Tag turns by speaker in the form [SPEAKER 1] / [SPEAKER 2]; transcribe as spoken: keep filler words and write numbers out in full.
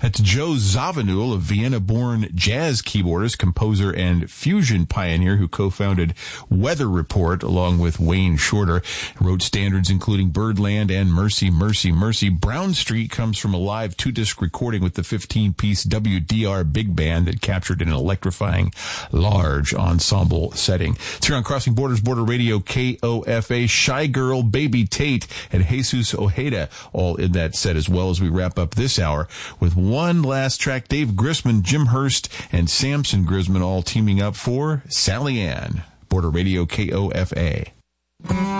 [SPEAKER 1] That's Joe Zawinul, a Vienna-born jazz keyboardist, composer, and fusion pioneer who co-founded Weather Report along with Wayne Shorter. He wrote standards including Birdland and Mercy, Mercy, Mercy. Brown Street comes from a live two-disc recording with the fifteen-piece W D R Big Band that captured an electrifying, large ensemble setting. It's here on Crossing Borders, Border Radio, K O F A. Shy Girl, Baby Tate, and Jesus Ojeda all in that set, as well as we wrap up this hour with one last track. Dave Grisman, Jim Hurst, and Samson Grisman all teaming up for Sally Ann. Border Radio, K O F A.